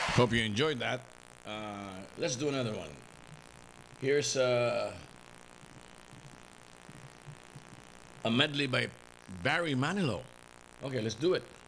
Hope you enjoyed that. Let's do another one. Here's a medley by Barry Manilow. Okay, let's do it.